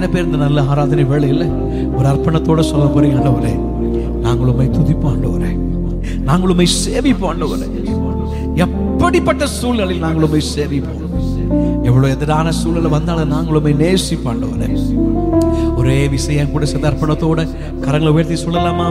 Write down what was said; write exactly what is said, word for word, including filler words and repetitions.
எத்தனை பேர் இந்த நல்ல ஆராதனை வேளையில் ஒரு அர்ப்பணத்தோட சொல்ல போறீங்க, ஆண்டவரே நாங்கள் உம்மை துதிப்போம், ஆண்டவரே நாங்கள் உம்மை சேவிப்போம், ஆண்டவரே எப்படிப்பட்ட சூழ்நிலையில் நாங்கள் உம்மை சேவிப்போம், எவ்வளவு எதிரான சூழ்நிலை வந்தாலும் நாங்கள் உம்மை நேசிப்போம், ஆண்டவரே. ஒரே விஷயம் கூட சேர்ந்த அர்ப்பணத்தோட கரங்களை உயர்த்தி சொல்லலாமா?